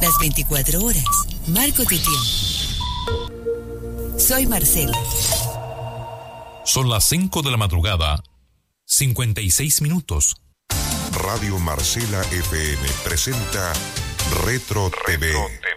Las 24 horas. Marco tu tiempo. Soy Marcela. Son las 5 de la madrugada, 56 minutos. Radio Marcela FM presenta Retro TV.